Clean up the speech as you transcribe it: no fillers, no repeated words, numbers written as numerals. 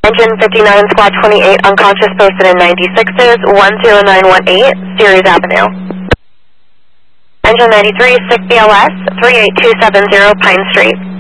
Engine 59, Squad 28, unconscious, posted in 96s, 10918, Ceres Avenue. Engine 93, 6 BLS, 38270 Pine Street.